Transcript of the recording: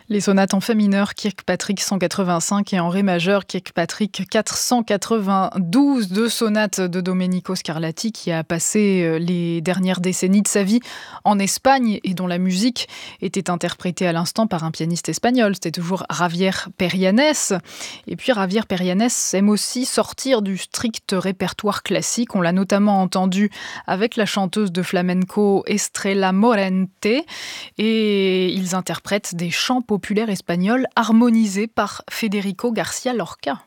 Les sonates en fa mineur Kirkpatrick 185 et en ré majeur Kirkpatrick 492, deux sonates de Domenico Scarlatti qui a passé les dernières décennies de sa vie en Espagne et dont la musique était interprétée à l'instant par un pianiste espagnol. C'était toujours Javier Perianes. Et puis Javier Perianes aime aussi sortir du strict répertoire classique. On l'a notamment entendu avec la chanteuse de flamenco Estrella Morente et ils interprètent des chants populaires espagnols harmonisés par Federico García Lorca.